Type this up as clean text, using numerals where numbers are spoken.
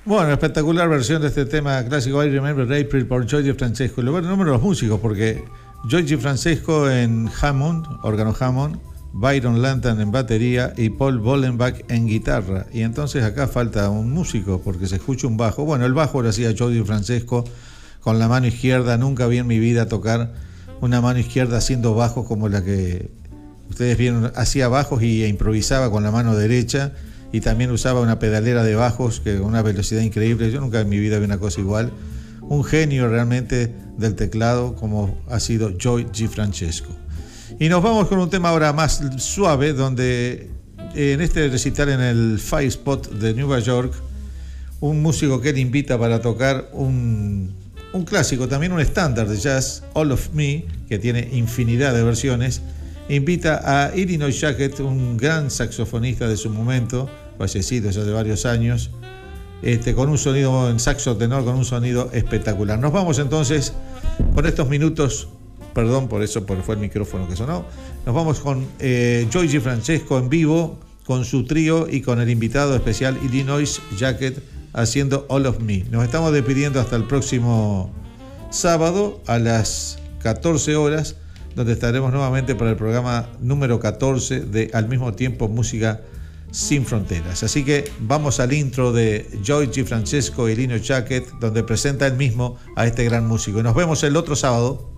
Bueno, espectacular versión de este tema clásico I Remember April por Joy DiFrancesco. Le voy a dar el número de los músicos porque Joy DiFrancesco en Hammond, órgano Hammond, Byron Lantan en batería y Paul Bollenbach en guitarra. Y entonces acá falta un músico porque se escucha un bajo. Bueno, el bajo lo hacía Joy DiFrancesco con la mano izquierda. Nunca vi en mi vida tocar una mano izquierda haciendo bajos como la que ustedes vieron. Hacía bajos y improvisaba con la mano derecha. Y también usaba una pedalera de bajos que con una velocidad increíble. Yo nunca en mi vida vi una cosa igual. Un genio realmente del teclado como ha sido Joy DiFrancesco. Y nos vamos con un tema ahora más suave, donde en este recital en el Five Spot de Nueva York, un músico que él invita para tocar un clásico, también un estándar de jazz, All of Me, que tiene infinidad de versiones. Invita a Illinois Jacquet, un gran saxofonista de su momento, fallecido ya de varios años, con un sonido en saxo tenor, con un sonido espectacular. Nos vamos entonces con estos minutos, perdón por eso, porque fue el micrófono que sonó, nos vamos con Joy DiFrancesco en vivo, con su trío y con el invitado especial Illinois Jacquet haciendo All of Me. Nos estamos despidiendo hasta el próximo sábado a las 14 horas, donde estaremos nuevamente para el programa número 14 de Al mismo tiempo Música Sin Fronteras. Así que vamos al intro de Joy DiFrancesco y Illinois Jacquet, donde presenta él mismo a este gran músico. Y nos vemos el otro sábado.